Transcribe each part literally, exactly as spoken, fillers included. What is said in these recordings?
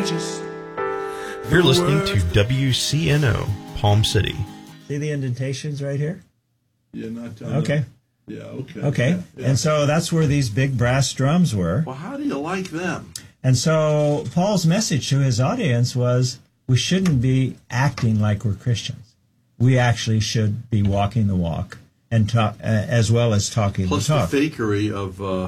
changes. You're listening to W C N O, Palm City. See the indentations right here? Yeah, not okay. The, yeah, okay. Okay. Yeah, yeah. And so that's where these big brass drums were. Well, how do you like them? And so Paul's message to his audience was, we shouldn't be acting like we're Christians. We actually should be walking the walk, and talk, uh, as well as talking Plus the talk. the fakery of, uh,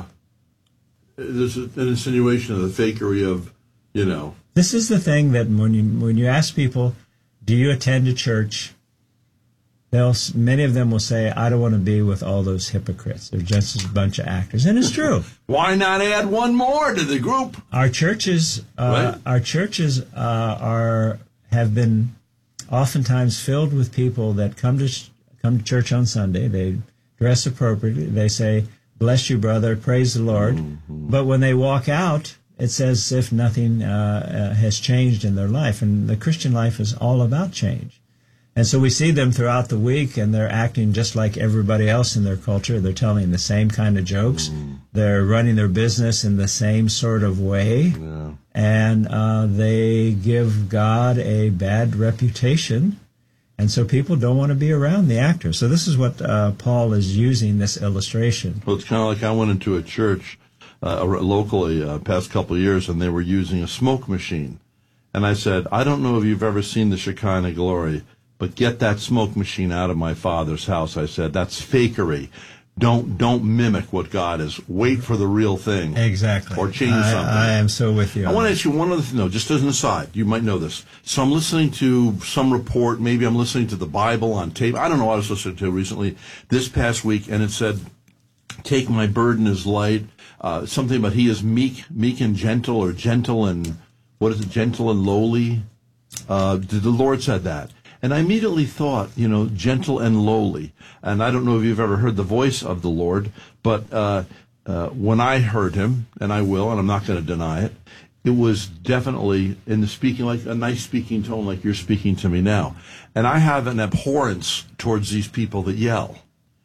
there's an insinuation of the fakery of, you know. This is the thing that when you when you ask people, do you attend a church? They'll many of them will say, I don't want to be with all those hypocrites. They're just a bunch of actors, and it's true. Why not add one more to the group? Our churches, uh, our churches uh, are have been oftentimes filled with people that come to come to church on Sunday. They dress appropriately. They say, "Bless you, brother. Praise the Lord." Mm-hmm. But when they walk out, it's as if nothing uh, uh, has changed in their life. And the Christian life is all about change. And so we see them throughout the week, and they're acting just like everybody else in their culture. They're telling the same kind of jokes. Mm. They're running their business in the same sort of way. Yeah. And uh, they give God a bad reputation. And so people don't want to be around the actors. So this is what uh, Paul is using, this illustration. Well, it's kind of like I went into a church uh, locally uh, past couple of years, and they were using a smoke machine. And I said, I don't know if you've ever seen the Shekinah glory, but get that smoke machine out of my Father's house. I said, that's fakery. Don't don't mimic what God is. Wait for the real thing. Exactly. Or change I, something. I am so with you. I want to ask you one other thing, though, just as an aside. You might know this. So I'm listening to some report. Maybe I'm listening to the Bible on tape. I don't know what I was listening to recently, this past week, and it said, take my burden as light. Uh, something about he is meek, meek and gentle, or gentle and, what is it, gentle and lowly? Uh, the Lord said that. And I immediately thought, you know, gentle and lowly. And I don't know if you've ever heard the voice of the Lord, but uh, uh, when I heard him, and I will, and I'm not going to deny it, it was definitely in the speaking, like a nice speaking tone like you're speaking to me now. And I have an abhorrence towards these people that yell.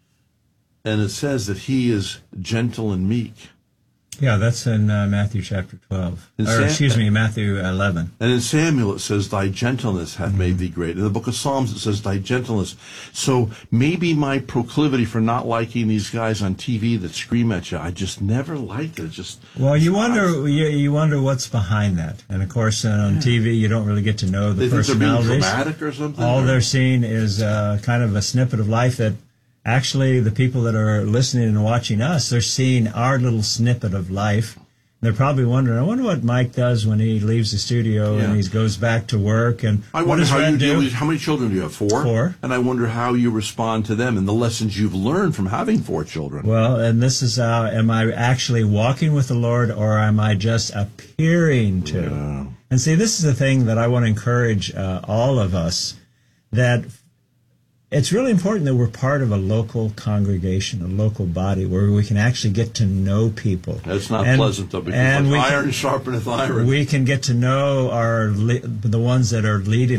And it says that he is gentle and meek. Yeah, that's in uh, Matthew chapter twelve. In or, Sam- excuse me, Matthew eleven. And in Samuel it says, thy gentleness hath mm-hmm. made thee great. In the book of Psalms it says, thy gentleness. So maybe my proclivity for not liking these guys on T V that scream at you, I just never liked it. It's just well, you wonder you, you wonder what's behind that. And of course, uh, on yeah. T V you don't really get to know the they personalities. Think they're being dramatic or something? All or? they're seeing is uh, kind of a snippet of life that actually the people that are listening and watching us, they're seeing our little snippet of life. They're probably wondering, I wonder what Mike does when he leaves the studio yeah. and he goes back to work. And I what wonder does how Red you deal do? with, how many children do you have? Four? Four. And I wonder how you respond to them and the lessons you've learned from having four children. Well, and this is, uh, am I actually walking with the Lord, or am I just appearing to? Yeah. And see, this is the thing that I want to encourage uh, all of us, that it's really important that we're part of a local congregation, a local body, where we can actually get to know people. That's not and, pleasant, though, because like iron sharpeneth iron. We can get to know our le- the ones that are leading